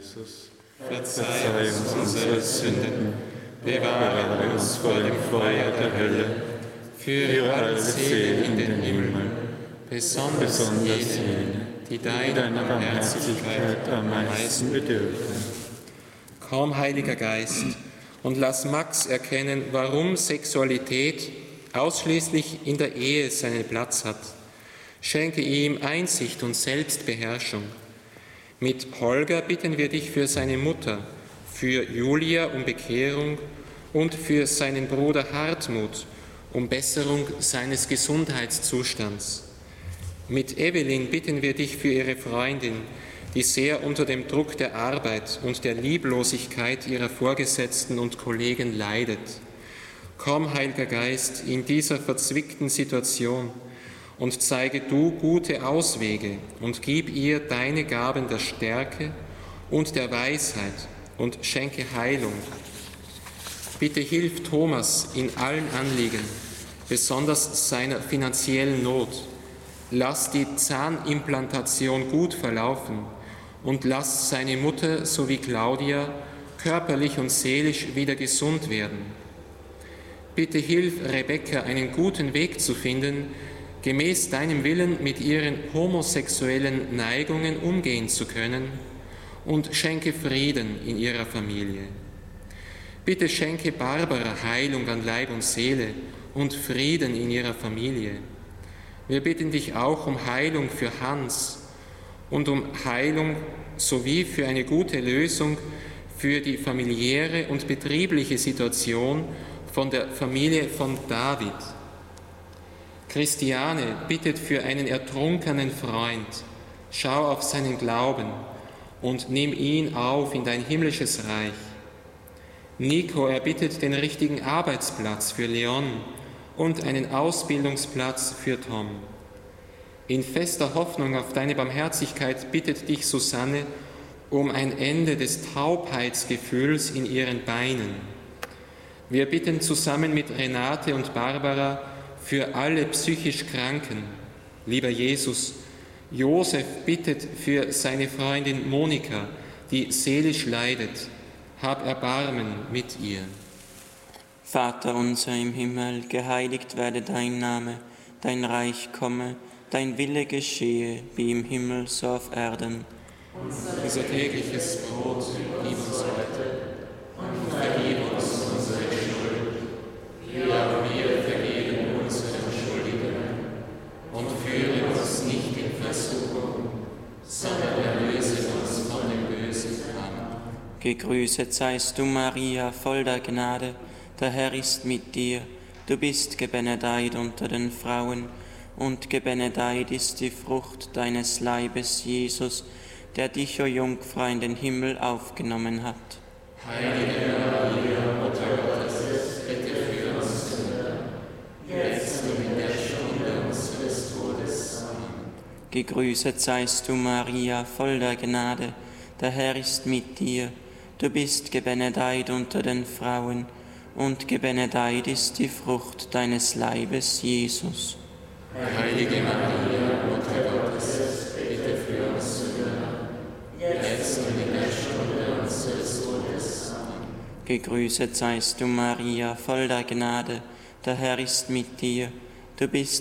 Jesus, verzeih uns unsere Sünden, bewahre uns vor dem Feuer der Hölle, führe alle Seelen in den Himmel, besonders jene, die deiner Barmherzigkeit am meisten bedürfen. Komm, Heiliger Geist, und lass Max erkennen, warum Sexualität ausschließlich in der Ehe seinen Platz hat. Schenke ihm Einsicht und Selbstbeherrschung. Mit Holger bitten wir dich für seine Mutter, für Julia um Bekehrung und für seinen Bruder Hartmut um Besserung seines Gesundheitszustands. Mit Evelyn bitten wir dich für ihre Freundin, die sehr unter dem Druck der Arbeit und der Lieblosigkeit ihrer Vorgesetzten und Kollegen leidet. Komm, Heiliger Geist, in dieser verzwickten Situation und zeige du gute Auswege und gib ihr deine Gaben der Stärke und der Weisheit und schenke Heilung. Bitte hilf Thomas in allen Anliegen, besonders seiner finanziellen Not. Lass die Zahnimplantation gut verlaufen und lass seine Mutter sowie Claudia körperlich und seelisch wieder gesund werden. Bitte hilf Rebecca, einen guten Weg zu finden, gemäß deinem Willen mit ihren homosexuellen Neigungen umgehen zu können, und schenke Frieden in ihrer Familie. Bitte schenke Barbara Heilung an Leib und Seele und Frieden in ihrer Familie. Wir bitten dich auch um Heilung für Hans und um Heilung sowie für eine gute Lösung für die familiäre und betriebliche Situation von der Familie von David. Christiane bittet für einen ertrunkenen Freund. Schau auf seinen Glauben und nimm ihn auf in dein himmlisches Reich. Nico erbittet den richtigen Arbeitsplatz für Leon und einen Ausbildungsplatz für Tom. In fester Hoffnung auf deine Barmherzigkeit bittet dich Susanne um ein Ende des Taubheitsgefühls in ihren Beinen. Wir bitten zusammen mit Renate und Barbara für alle psychisch Kranken. Lieber Jesus, Josef bittet für seine Freundin Monika, die seelisch leidet. Hab Erbarmen mit ihr. Vater unser im Himmel, geheiligt werde dein Name, dein Reich komme, dein Wille geschehe, wie im Himmel so auf Erden. Unser tägliches Brot gib uns heute und vergib uns unsere Schuld, wie auch wir vergeben unseren Schuldigern. Und führe uns nicht in Versuchung, sondern erlöse uns von dem Bösen. Amen. Gegrüßet seist du, Maria, voll der Gnade, der Herr ist mit dir. Du bist gebenedeit unter den Frauen, und gebenedeit ist die Frucht deines Leibes, Jesus, der dich, o Jungfrau, in den Himmel aufgenommen hat. Heilige Maria, Mutter Gottes, bitte für uns Sünder, jetzt und in der Stunde unseres Todes. Amen. Gegrüßet seist du, Maria, voll der Gnade, der Herr ist mit dir. Du bist gebenedeit unter den Frauen, und gebenedeit ist die Frucht deines Leibes, Jesus. Heilige Maria, Mutter Gottes, bitte für uns Sünder, jetzt und in der Stunde unseres Todes. Amen. Gegrüßet seist du, Maria, voll der Gnade, der Herr ist mit dir. Du bist